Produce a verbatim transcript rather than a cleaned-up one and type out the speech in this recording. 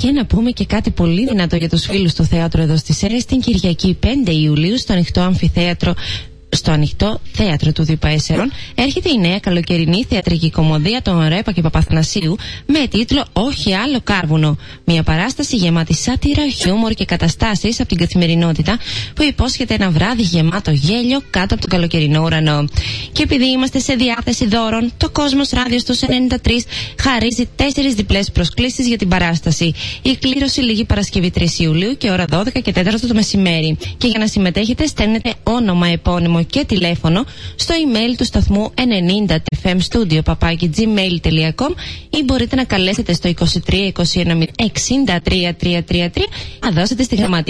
Και να πούμε και κάτι πολύ δυνατό για τους φίλους του θέατρου εδώ στη ΣΕΡΕΣ. Την Κυριακή πέντε Ιουλίου στο ανοιχτό αμφιθέατρο, στο ανοιχτό θέατρο του Δίπα Έσσερων, έρχεται η νέα καλοκαιρινή θεατρική κομμωδία των Ρέπα και Παπαθανασίου με τίτλο «Όχι άλλο κάρβουνο». Μια παράσταση γεμάτη σάτυρα, χιούμορ και καταστάσεις από την καθημερινότητα που υπόσχεται ένα βράδυ γεμάτο γέλιο κάτω από τον καλοκαιρινό ουρανό. Και επειδή είμαστε σε διάθεση δώρων, το Κόσμος Ράδιο στους ενενήντα τρία χαρίζει τέσσερις διπλές προσκλήσεις για την παράσταση. Η κλήρωση λήγει Παρασκευή τρεις Ιουλίου και ώρα δώδεκα και τέσσερα το μεσημέρι. Και για να συμμετέχετε, στέλνετε όνομα, επώνυμο και τηλέφωνο στο email του σταθμού ενενήντα εφ εμ studio παπάκι τζι μέιλ τελεία κομ ή μπορείτε να καλέσετε στο είκοσι τρία είκοσι ένα εξήντα τρία τριακόσια τριάντα τρία να δώσετε στη γραμματεία